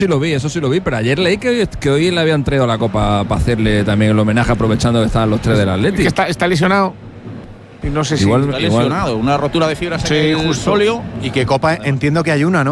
Eso sí lo vi, pero ayer leí que hoy le habían traído la copa para hacerle también el homenaje, aprovechando que estaban los tres del Atlético. Que está lesionado. Y no sé Está lesionado, una rotura de fibras en el sóleo. Y que copa entiendo que hay una, ¿no?